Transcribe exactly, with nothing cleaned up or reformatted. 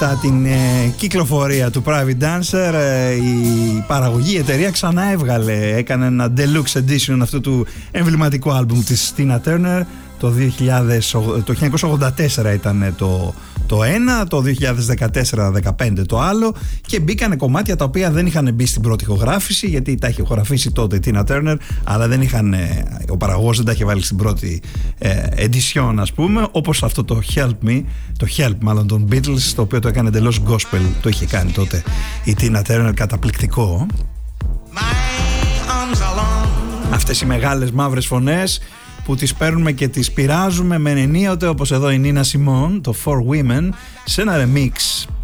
μετά την ε, κυκλοφορία του Private Dancer, ε, η παραγωγή η εταιρεία ξανά έβγαλε, έκανε ένα deluxe edition αυτού του εμβληματικού άλμπουμ της Tina Turner. Το, δύο χιλιάδες, το χίλια εννιακόσια ογδόντα τέσσερα ήταν το, το ένα, το δύο χιλιάδες δεκατέσσερα δεκαπέντε το άλλο, και μπήκανε κομμάτια τα οποία δεν είχαν μπει στην πρώτη ηχογράφηση, γιατί τα είχε ηχογραφήσει τότε η Tina Turner, αλλά δεν είχαν, ο παραγωγός δεν τα είχε βάλει στην πρώτη ε, edition, ας πούμε, όπως αυτό το Help Me, το Help μάλλον των Beatles, το οποίο το έκανε εντελώς gospel, το είχε κάνει τότε η Tina Turner, καταπληκτικό. Αυτές οι μεγάλες μαύρες φωνές που τις παίρνουμε και τις πειράζουμε με ενίοτε, όπως εδώ η Nina Simone, το For Women, σε ένα remix